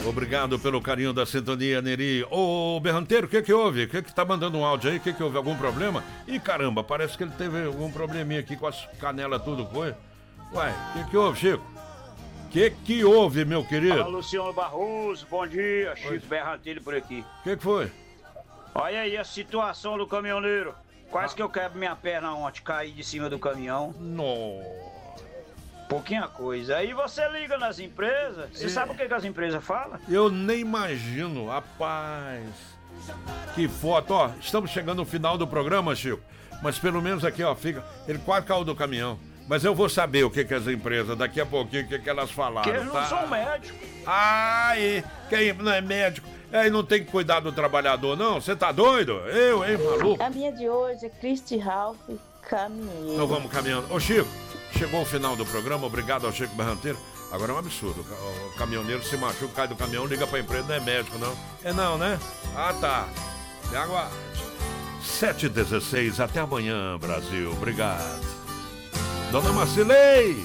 Obrigado pelo carinho da sintonia, Neri. Ô, Berranteiro, o que houve? O que tá mandando um áudio aí? O que houve? Algum problema? Ih, caramba, parece que ele teve algum probleminha aqui com as canelas tudo, foi? Uai, o que houve, Chico? O que houve, meu querido? Fala, Luciano Barroso, bom dia. Chico Berranteiro por aqui. O que foi? Olha aí a situação do caminhoneiro. Quase que eu quebro minha perna ontem, caí de cima do caminhão. Nossa. Pouquinha coisa. Aí você liga nas empresas, você sabe o que as empresas falam? Eu nem imagino, rapaz. Que foto, ó. Estamos chegando no final do programa, Chico. Mas pelo menos aqui, ó, fica. Ele quase caiu do caminhão. Mas eu vou saber o que as empresas, daqui a pouquinho, o que elas falaram. Que eles não tá? são médicos. Ah, e quem não é médico? E não tem que cuidar do trabalhador, não? Você tá doido? Eu, hein, maluco? A minha de hoje é Cristi Ralph, caminheiro. Então vamos caminhando. Ô, Chico, chegou o final do programa, obrigado ao Chico Berranteiro. Agora é um absurdo, o caminhoneiro se machuca, cai do caminhão, liga pra empresa, não é médico, não. É não, né? Ah, tá. Me aguarde. 7h16, até amanhã, Brasil. Obrigado. Dona Marcilei!